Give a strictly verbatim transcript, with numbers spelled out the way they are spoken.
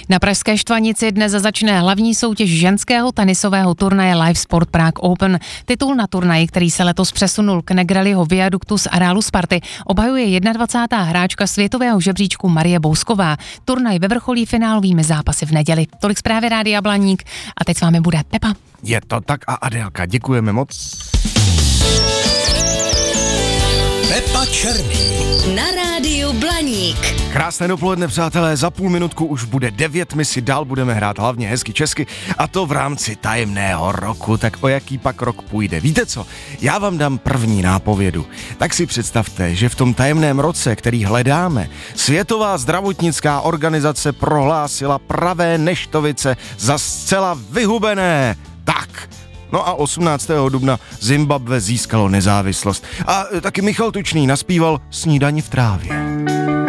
Na pražské Štvanici dnes začne hlavní soutěž ženského tenisového turnaje Live Sport Prague Open. Titul na turnaji, který se letos přesunul k Negrelliho viaduktu z areálu Sparty, obhajuje dvacátá první hráčka světového žebříčku Marie Bousková. Turnaj ve vrcholí finálovými zápasy v neděli. Tolik zprávy Rádia Blaník a teď s vámi bude Pepa. Je to tak a Adélka, děkujeme moc. Pepa Černý na Rádiu Blaník. Krásné dopoledne, přátelé, za půl minutku už bude devět, my si dál budeme hrát hlavně hezky česky a to v rámci tajemného roku. Tak o jaký pak rok půjde? Víte co? Já vám dám první nápovědu. Tak si představte, že v tom tajemném roce, který hledáme, Světová zdravotnická organizace prohlásila pravé neštovice za zcela vyhubené. Tak. No a osmnáctého dubna Zimbabwe získalo nezávislost. A taky Michal Tučný naspíval Snídani v trávě.